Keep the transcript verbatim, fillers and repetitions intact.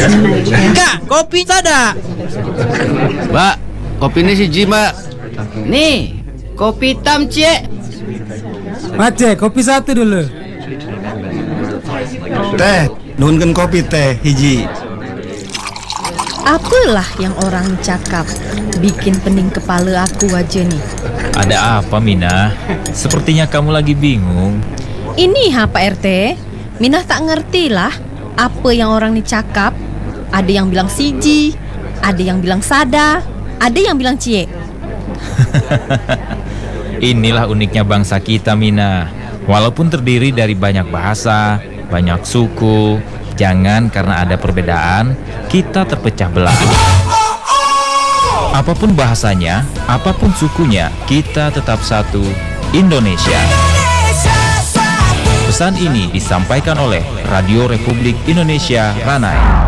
Kak, kopi sada. Mbak, kopi ini siji mbak. Nih, kopi hitam cie. Mace, kopi satu dulu. Teh, nuhunkeun kopi teh hiji. Apalah yang orang cakap bikin pening kepala aku aja nih. Ada apa Mina? Sepertinya kamu lagi bingung. Ini ha Pak R T, Minah tak ngerti lah apa yang orang nih cakap. Ada yang bilang siji, ada yang bilang sada, ada yang bilang cie. Inilah uniknya bangsa kita Mina. Walaupun terdiri dari banyak bahasa, banyak suku, jangan karena ada perbedaan kita terpecah belah. Apapun bahasanya, apapun sukunya, kita tetap satu Indonesia. Pesan ini disampaikan oleh Radio Republik Indonesia Ranai.